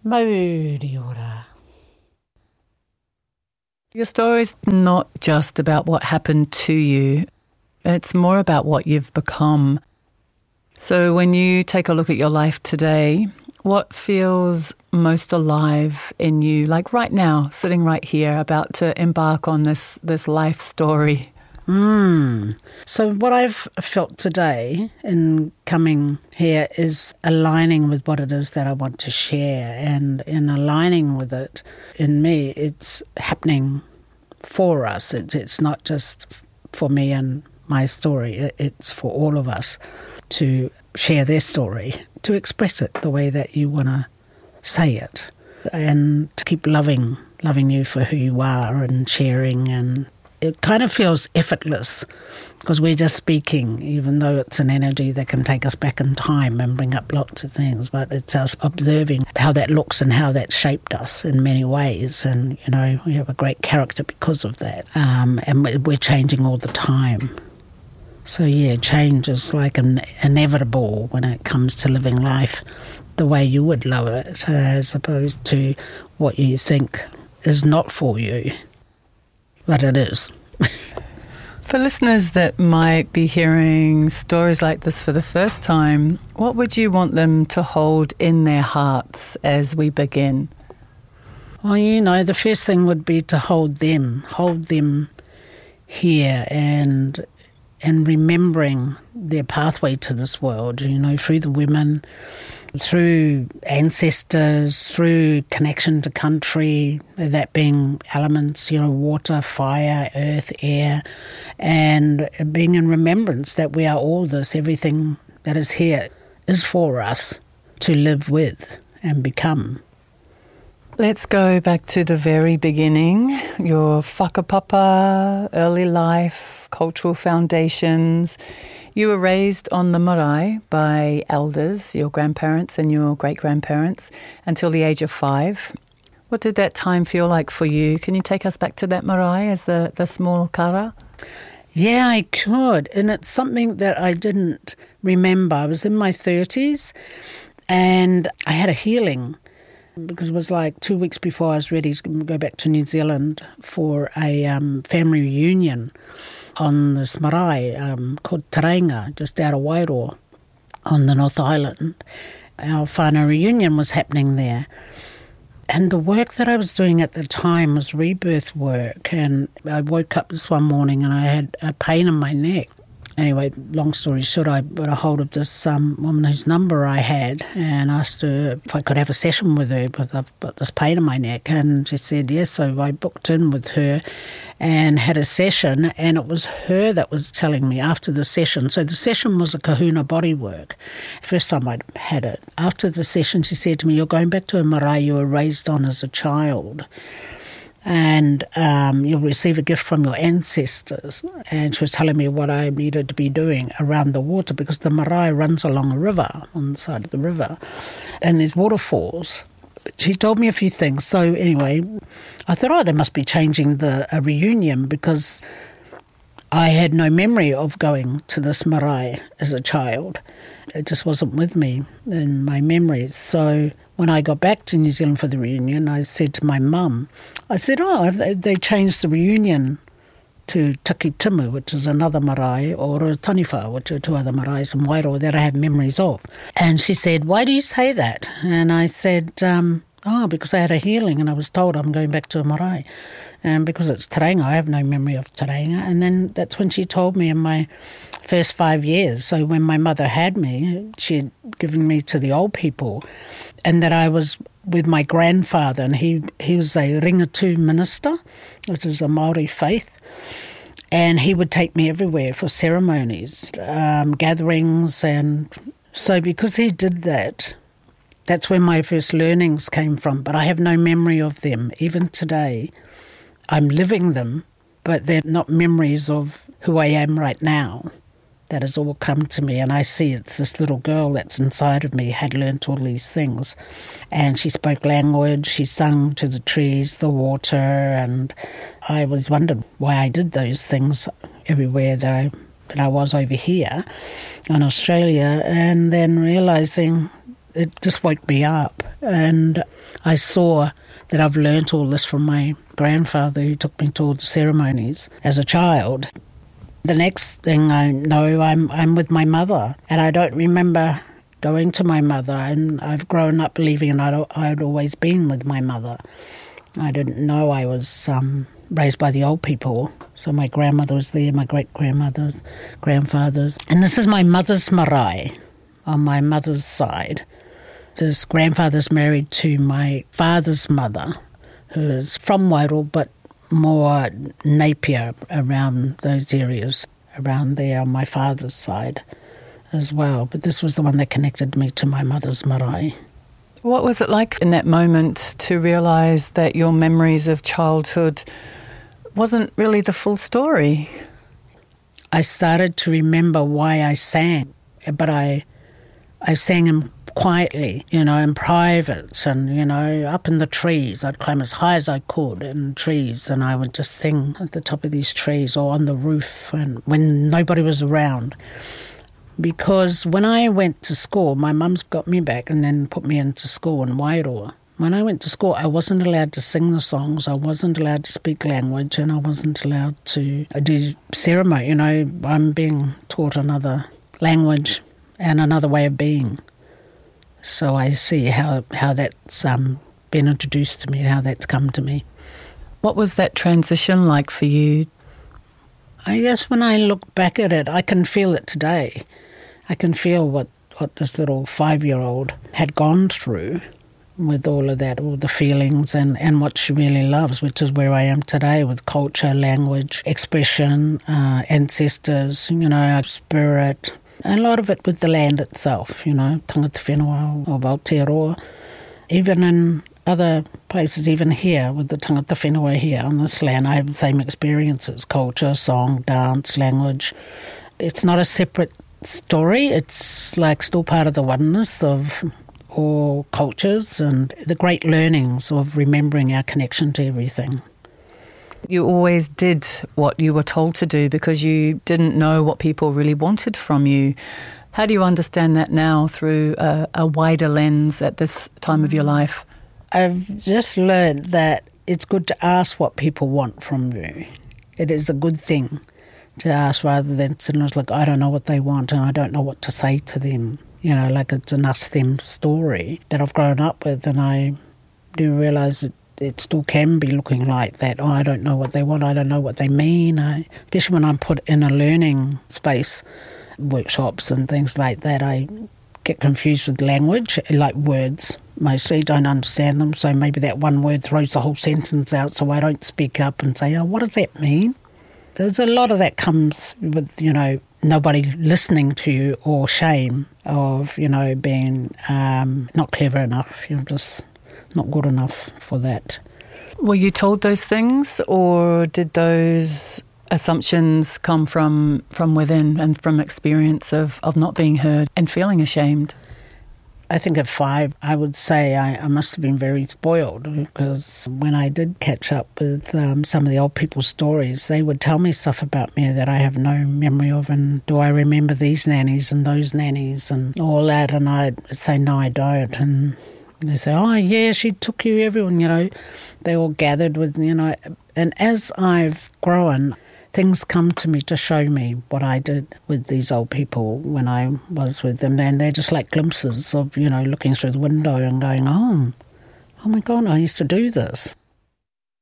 Mauri ora. Your story's not just about what happened to you. It's more about what you've become. So when you take a look at your life today, what feels most alive in you, like right now, sitting right here, about to embark on this life story? So what I've felt today in coming here is aligning with what it is that I want to share, and in aligning with it, in me, it's happening for us. It's not just for me and my story. It's for all of us to share their story, to express it the way that you want to say it, and to keep loving you for who you are and sharing. And it kind of feels effortless because we're just speaking, even though it's an energy that can take us back in time and bring up lots of things. But it's us observing how that looks and how that shaped us in many ways. And, you know, we have a great character because of that. And we're changing all the time. So, yeah, change is like inevitable when it comes to living life the way you would love it, as opposed to what you think is not for you. But it is. For listeners that might be hearing stories like this for the first time, what would you want them to hold in their hearts as we begin? Well, you know, the first thing would be to hold them here and remembering their pathway to this world, you know, through the women, through ancestors, through connection to country, that being elements, you know, water, fire, earth, air, and being in remembrance that we are all this, everything that is here is for us to live with and become. Let's go back to the very beginning, your whakapapa, early life, cultural foundations. You were raised on the marae by elders, your grandparents and your great-grandparents, until the age of 5. What did that time feel like for you? Can you take us back to that marae as the small kara? Yeah, I could. And it's something that I didn't remember. I was in my 30s and I had a healing, because it was like 2 weeks before I was ready to go back to New Zealand for a family reunion on this marae called Taringa, just out of Wairoa on the North Island. Our whānau reunion was happening there. And the work that I was doing at the time was rebirth work. And I woke up this one morning and I had a pain in my neck. Anyway, long story short, I got a hold of this woman whose number I had and asked her if I could have a session with her because I've got this pain in my neck. And she said yes, so I booked in with her and had a session, and it was her that was telling me after the session. So the session was a kahuna body work. First time I'd had it. After the session, she said to me, "You're going back to a marae you were raised on as a child. And you'll receive a gift from your ancestors." And she was telling me what I needed to be doing around the water, because the marae runs along a river, on the side of the river, and there's waterfalls. She told me a few things. So anyway, I thought, they must be changing a reunion, because I had no memory of going to this marae as a child. It just wasn't with me in my memories. So when I got back to New Zealand for the reunion, I said to my mum, I said, have they changed the reunion to Takitimu, which is another marae, or Taniwha, which are two other maraes in Wairoa that I have memories of. And she said, "Why do you say that?" And I said, because I had a healing and I was told I'm going back to a marae. And because it's Taringa, I have no memory of Taringa. And then that's when she told me in my first 5 years. So when my mother had me, she had given me to the old people, and that I was with my grandfather, and he was a ringatu minister, which is a Māori faith, and he would take me everywhere for ceremonies, gatherings, and so because he did that, that's where my first learnings came from. But I have no memory of them. Even today, I'm living them, but they're not memories of who I am right now. That has all come to me, and I see it's this little girl that's inside of me had learnt all these things, and she spoke language, she sang to the trees, the water, and I always wondered why I did those things everywhere that I was over here in Australia, and then realising it just woke me up, And I saw that I've learnt all this from my grandfather who took me to all the ceremonies as a child. The next thing I know, I'm with my mother, and I don't remember going to my mother, and I've grown up believing I'd always been with my mother. I didn't know I was raised by the old people. So my grandmother was there, my great-grandmothers, grandfathers. And this is my mother's marae on my mother's side. This grandfather's married to my father's mother, who is from Wairoa, but more Napier, around those areas, around there on my father's side as well. But this was the one that connected me to my mother's marae. What was it like in that moment to realise that your memories of childhood wasn't really the full story? I started to remember why I sang, but I sang them quietly, in private, and, up in the trees. I'd climb as high as I could in trees, and I would just sing at the top of these trees or on the roof and when nobody was around. Because when I went to school, my mum's got me back and then put me into school in Wairoa. When I went to school, I wasn't allowed to sing the songs, I wasn't allowed to speak language, and I wasn't allowed to do ceremony. I'm being taught another language and another way of being. So I see how that's been introduced to me, how that's come to me. What was that transition like for you? I guess when I look back at it, I can feel it today. I can feel what this little 5-year-old had gone through with all of that, all the feelings and what she really loves, which is where I am today with culture, language, expression, ancestors, our spirit. A lot of it with the land itself, tangata whenua of Aotearoa. Even in other places, even here, with the tangata whenua here on this land, I have the same experiences, culture, song, dance, language. It's not a separate story, it's like still part of the oneness of all cultures and the great learnings of remembering our connection to everything. You always did what you were told to do because you didn't know what people really wanted from you. How do you understand that now through a wider lens at this time of your life? I've just learned that it's good to ask what people want from you. It is a good thing to ask rather than sitting like, I don't know what they want and I don't know what to say to them. Like it's an us-them story that I've grown up with, and I do realise that it still can be looking like that. I don't know what they want, I don't know what they mean. Especially when I'm put in a learning space, workshops and things like that, I get confused with language, like words. Mostly don't understand them, so maybe that one word throws the whole sentence out, so I don't speak up and say, what does that mean? There's a lot of that comes with, nobody listening to you, or shame of, being not clever enough, just not good enough for that. Were you told those things, or did those assumptions come from within and from experience of not being heard and feeling ashamed? I think at 5, I would say I must have been very spoiled, because when I did catch up with some of the old people's stories, they would tell me stuff about me that I have no memory of, and do I remember these nannies and those nannies and all that, and I'd say, no, I don't, and they say, oh, yeah, she took you everyone, they all gathered with, and as I've grown, things come to me to show me what I did with these old people when I was with them, and they're just like glimpses of, looking through the window and going, oh my God, I used to do this.